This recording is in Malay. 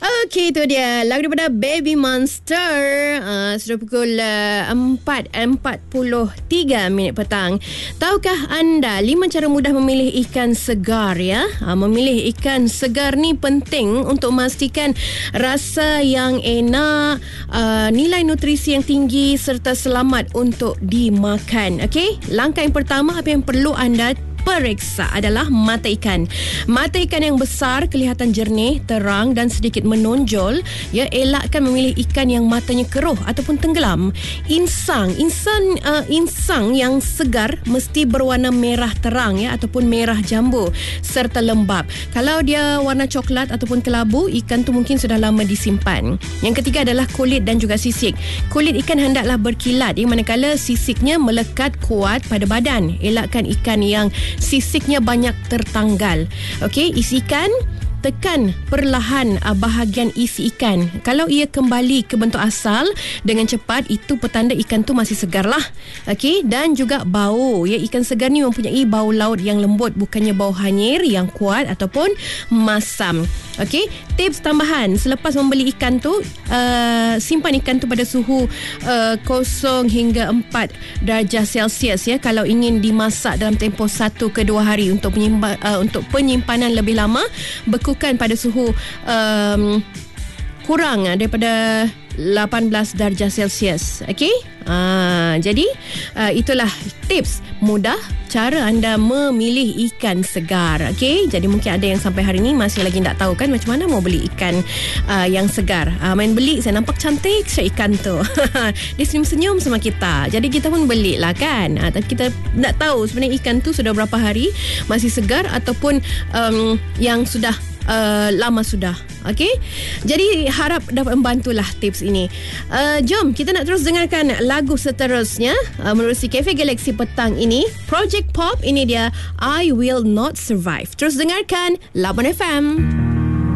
Okey, itu dia lagu daripada Baby Monster. Sudah pukul 4:43 petang. Tahukah anda 5 cara mudah memilih ikan segar ya? Memilih ikan segar ni penting untuk memastikan rasa yang enak, nilai nutrisi yang tinggi serta selamat untuk dimakan. Okey, langkah yang pertama apa yang perlu anda periksa adalah mata ikan. Mata ikan yang besar, kelihatan jernih, terang dan sedikit menonjol. Ya, elakkan memilih ikan yang matanya keruh ataupun tenggelam. Insang yang segar mesti berwarna merah terang ya, ataupun merah jambu serta lembap. Kalau dia warna coklat ataupun kelabu, ikan tu mungkin sudah lama disimpan. Yang ketiga adalah kulit dan juga sisik. Kulit ikan hendaklah berkilat, manakala sisiknya melekat kuat pada badan. Elakkan ikan yang sisiknya banyak tertanggal. Okey, isi ikan, tekan perlahan bahagian isi ikan. Kalau ia kembali ke bentuk asal dengan cepat, itu petanda ikan tu masih segar lah. Okey, dan juga bau. Ya, ikan segar ni mempunyai bau laut yang lembut, bukannya bau hanyir yang kuat ataupun masam. Okey, tips tambahan selepas membeli ikan tu, simpan ikan tu pada suhu 0 hingga 4 darjah Celsius ya. Kalau ingin dimasak dalam tempoh 1 ke 2 hari untuk penyimpanan lebih lama, bekukan pada suhu kurang daripada 18 darjah Celsius. Okey, jadi itulah tips mudah cara anda memilih ikan segar. Okey, jadi mungkin ada yang sampai hari ni masih lagi tak tahu kan macam mana mau beli ikan yang segar. Main beli, saya nampak cantik saya ikan tu. Dia senyum-senyum sama kita, jadi kita pun belilah kan. Tapi kita tak tahu sebenarnya ikan tu sudah berapa hari masih segar ataupun yang sudah lama sudah. Okey, jadi harap dapat membantulah tips ini. Jom kita nak terus dengarkan lagu seterusnya menerusi Cafe Galaxy petang ini. Project Pop, ini dia I Will Not Survive. Terus dengarkan Labuan FM.